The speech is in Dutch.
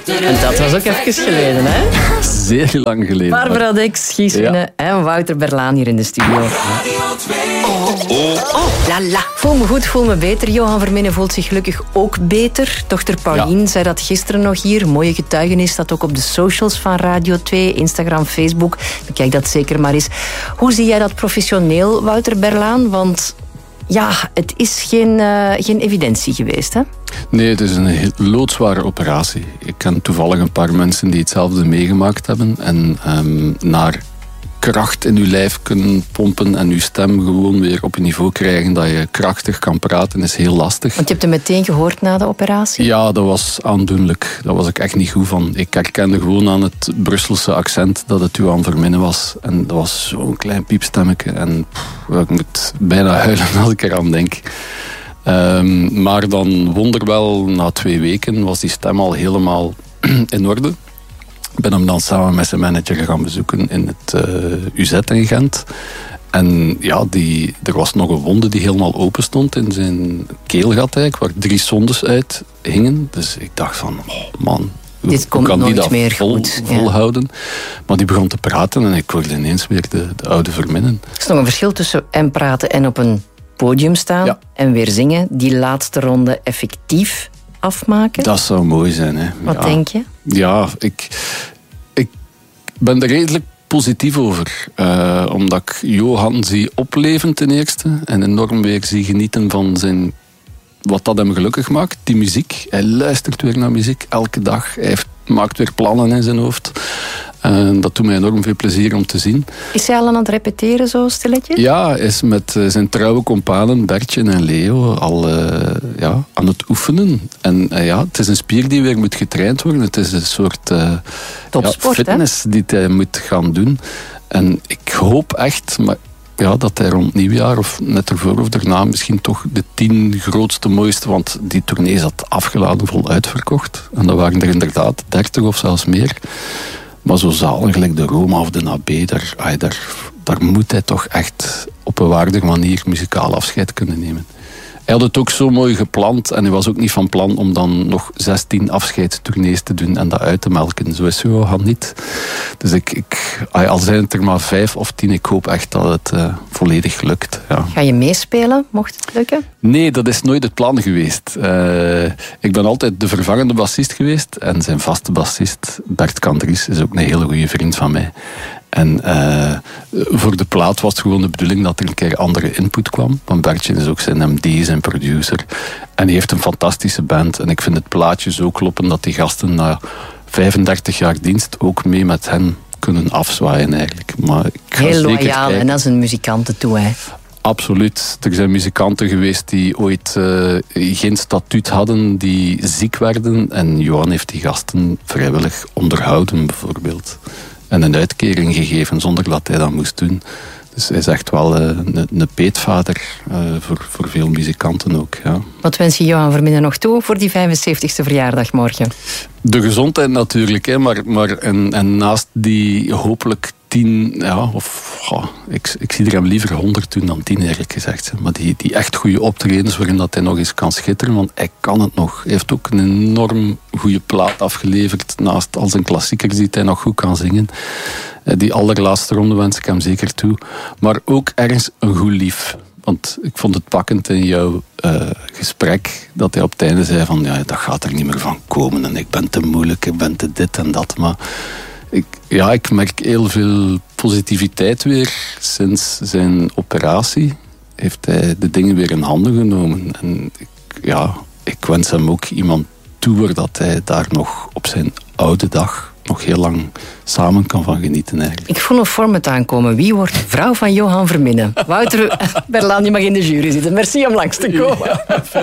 En dat was ook even geleden, hè? Zeer lang geleden. Barbara Dex, Guus Winne en Wouter Berlaan hier in de studio. La la. Voel me goed, voel me beter. Johan Verminnen voelt zich gelukkig ook beter. Dochter Paulien zei dat gisteren nog hier. Mooie getuigenis, dat ook op de socials van Radio 2, Instagram, Facebook. Bekijk dat zeker maar eens. Hoe zie jij dat professioneel, Wouter Berlaan? Want ja, het is geen evidentie geweest, hè? Nee, het is een loodzware operatie. Ik ken toevallig een paar mensen die hetzelfde meegemaakt hebben. En naar kracht in je lijf kunnen pompen en je stem gewoon weer op een niveau krijgen dat je krachtig kan praten, is heel lastig. Want je hebt hem meteen gehoord na de operatie? Ja, dat was aandoenlijk. Daar was ik echt niet goed van. Ik herkende gewoon aan het Brusselse accent dat het Johan Verminnen was. En dat was zo'n klein piepstemmetje. En ik moet bijna huilen als ik eraan denk. Maar dan wonderwel, na 2 weken was die stem al helemaal in orde. Ik ben hem dan samen met zijn manager gaan bezoeken in het UZ in Gent. En ja, er was nog een wonde die helemaal open stond in zijn keelgat eigenlijk, waar 3 sondes uit hingen. Dus ik dacht van, oh man, dit komt kan nooit die dat meer goed volhouden? Maar die begon te praten en ik hoorde ineens weer de oude Verminnen. Er is nog een verschil tussen en praten en op een podium staan en weer zingen. Die laatste ronde effectief afmaken. Dat zou mooi zijn, hè. Wat denk je? Ja, ik ben er redelijk positief over. Omdat ik Johan zie opleven ten eerste. En enorm weer zie genieten van wat dat hem gelukkig maakt. Die muziek. Hij luistert weer naar muziek elke dag. Hij maakt weer plannen in zijn hoofd. Dat doet mij enorm veel plezier om te zien. Is hij al aan het repeteren zo stilletjes? Ja, hij is met zijn trouwe companen Bertje en Leo al aan het oefenen. En het is een spier die weer moet getraind worden. Het is een soort topsport, fitness die hij moet gaan doen. En ik hoop echt dat hij rond nieuwjaar of net ervoor of daarna misschien toch de 10 grootste, mooiste, want die tournee zat afgeladen, vol uitverkocht. En dat waren er inderdaad 30 of zelfs meer. Maar zo zalig, gelijk de Roma of de Nabé, daar moet hij toch echt op een waardige manier muzikaal afscheid kunnen nemen. Hij had het ook zo mooi gepland en hij was ook niet van plan om dan nog 16 afscheidstournees te doen en dat uit te melken. Zo is Johan niet. Dus al zijn het er maar 5 of 10, ik hoop echt dat het volledig lukt. Ja. Ga je meespelen, mocht het lukken? Nee, dat is nooit het plan geweest. Ik ben altijd de vervangende bassist geweest en zijn vaste bassist, Bert Kandries, is ook een hele goede vriend van mij. En voor de plaat was het gewoon de bedoeling dat er een keer andere input kwam. Want Bertje is ook zijn MD, zijn producer. En hij heeft een fantastische band. En ik vind het plaatje zo kloppen dat die gasten na 35 jaar dienst ook mee met hen kunnen afzwaaien eigenlijk. Maar ik ga heel zeker loyaal kijken. en dat is een muzikanten toe, hè? Absoluut. Er zijn muzikanten geweest die ooit geen statuut hadden, die ziek werden. En Johan heeft die gasten vrijwillig onderhouden bijvoorbeeld. En een uitkering gegeven zonder dat hij dat moest doen. Dus hij is echt wel een peetvader voor veel muzikanten ook. Ja. Wat wens je Johan Verminnen nog toe voor die 75ste verjaardag morgen? De gezondheid natuurlijk, hè, maar en naast die hopelijk 10, ik zie er hem liever 100 doen dan 10 eerlijk gezegd. Maar die echt goede optredens waarin dat hij nog eens kan schitteren, want hij kan het nog. Hij heeft ook een enorm goede plaat afgeleverd, naast al zijn klassiekers die hij nog goed kan zingen. Die allerlaatste ronde wens ik hem zeker toe. Maar ook ergens een goed lief. Want ik vond het pakkend in jouw gesprek dat hij op het einde zei van dat gaat er niet meer van komen en ik ben te moeilijk, ik ben te dit en dat. Maar ik merk heel veel positiviteit weer sinds zijn operatie. Heeft hij de dingen weer in handen genomen. En ik wens hem ook iemand toe waar dat hij daar nog op zijn oude dag nog heel lang samen kan van genieten eigenlijk. Ik voel een format aankomen. Wie wordt vrouw van Johan Verminnen? Wouter Berlaan, je mag in de jury zitten. Merci om langs te komen.